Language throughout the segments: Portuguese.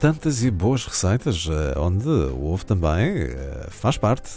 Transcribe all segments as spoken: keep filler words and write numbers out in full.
tantas e boas receitas, eh, onde o ovo também eh, faz parte.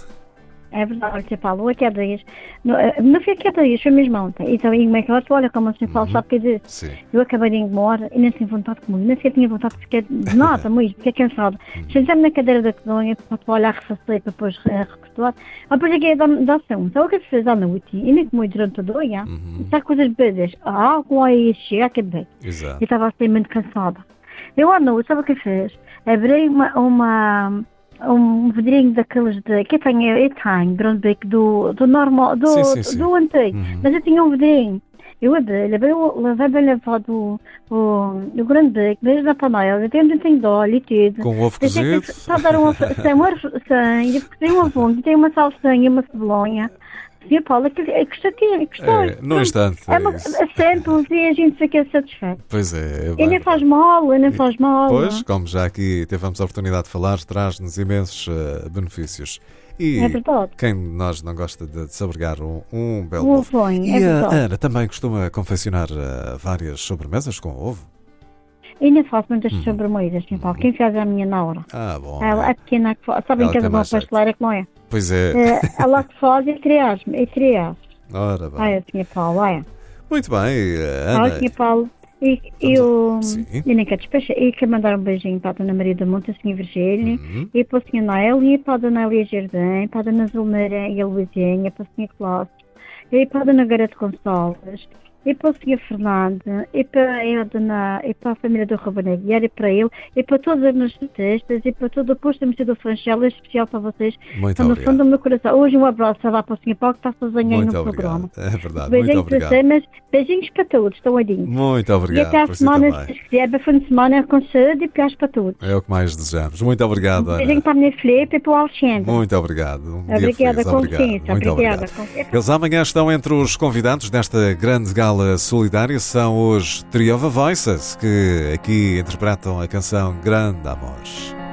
É verdade, Sr. Paulo, aqui há dias. Não, eh, não foi aqui há dias, foi mesmo ontem. Então, e como é que eu estou? Olha, como o senhor Paulo Uhum. sabe o que eu disse. Sim. Eu acabei de ir embora e nem tinha vontade de comer, nem sequer tinha vontade sequer de nada mesmo, fiquei cansada. Uhum. Sentei-me na cadeira da cozinha para olhar a receita para depois eh, recortar. Ah, depois aqui da ação. Então, o que é que fez à noite? E nem comi durante o dia. Uhum. Está coisas bebidas. A água e chega, que bem. Exato. Eu estava assim muito cansada. Eu à noite, sabe o que fez? Abri uma, uma, um vidrinho daqueles de, que eu tenho, eu tenho, Grandbeck, do, do normal, do, Sim, sim, sim. do antigo, Uhum. mas eu tinha um vidrinho. Eu abri, levei, o- levei bem lavado o, o, o Grandbeck, desde da panela, eu tenho um dentinho de óleo e tudo. Com ovo Deixei que- cozido. Só dar um ovo, sem, um ovo- sem, eu cozi um ovo, tem uma salsinha, uma cebolonha. Senhor Paulo, que gostei, gostei. É, num instante. É uma, é isso. é simples e a gente fica satisfeito. Pois é, é E nem bem. faz mal, e nem faz mal. Pois, como já aqui tivemos a oportunidade de falar, traz-nos imensos eh, benefícios. E É verdade. quem de nós não gosta de, de saborear um, um belo O ovo? ovonho, E é a verdade. Ana também costuma confeccionar eh, várias sobremesas com ovo? E nem faço muitas Hum. sobremesas, Sr. Paulo. Quem faz é a minha nora. Ah, bom. Ela, a pequena que faz. Sabem Ela que tem é uma mais jeito. pasteleira que não é? Pois é. Eh, Ela que faz e trias. E trias. Ora bem. Ai, Sr. Paulo, ai. Muito bem, eh, Ana. Ai, Sr. Paulo. E Vamos eu, a- Sim. eu nem quero despachar. E quero mandar um beijinho para a Dona Maria da Monte, a Senhora Virgínia, Uhum. e para a Senhora Nélia, e para a Dona Elia Jardim, para a Dona Zulmeira e a Luizinha, para a Senhora Cláudia, e para a Dona Garete Gonçalves, e para o senhor Fernando, e para, e a dona, e para a família do Ruben Aguiar, e para ele, e para todos os meus artistas, e para todo o posto da Mexida do Franchel, em especial para vocês, Muito estão no fundo obrigado. do meu coração. Hoje um abraço a lá para o senhor Paulo, que está sozinho aí Muito no obrigado. programa. É verdade. Muito Beijinhos para obrigado. vocês, mas beijinhos para todos, estão olhinhos. Muito E obrigado. até à Por si semana, se também. quiser, para fim de semana, com saúde e paz para todos. É o que mais desejamos. Muito obrigado, Um beijinho Ana. para a minha Filipe e para o Alexandre. Muito obrigado. Um dia Obrigada, feliz. com Obrigado. licença. Muito Obrigada. obrigado. Com... Eles amanhã estão entre os convidados desta grande gala solidária. São os Triova Voices, que aqui interpretam a canção Grande Amor.